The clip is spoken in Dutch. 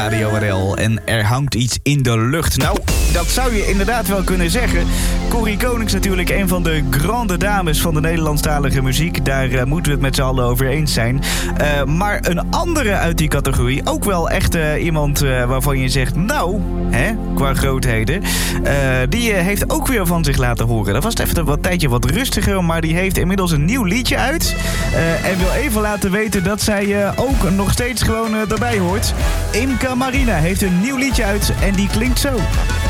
Radio RL. En er hangt iets in de lucht. Nou, dat zou je inderdaad wel kunnen zeggen. Corrie Konings natuurlijk een van de grande dames van de Nederlandstalige muziek. Daar moeten we het met z'n allen over eens zijn. Maar een andere uit die categorie, ook wel echt iemand waarvan je zegt, nou, qua grootheden. Die heeft ook weer van zich laten horen. Dat was even een tijdje wat rustiger, maar die heeft inmiddels een nieuw liedje uit. En wil even laten weten dat zij ook nog steeds gewoon erbij hoort. Imca Marina heeft een nieuw liedje uit en die klinkt zo.